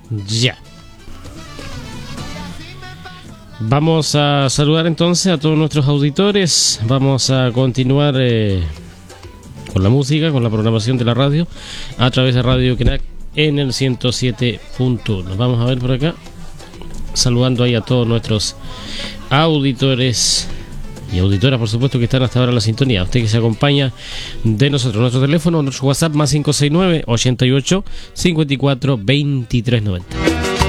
Ya. Vamos a saludar entonces a todos nuestros auditores. Vamos a continuar con la música, con la programación de la radio a través de Radio Knack en el 107.1. Vamos a ver por acá, saludando ahí a todos nuestros auditores y auditoras, por supuesto, que están hasta ahora en la sintonía. Usted que se acompaña de nosotros, nuestro teléfono, nuestro WhatsApp más 569 88 54 23 90.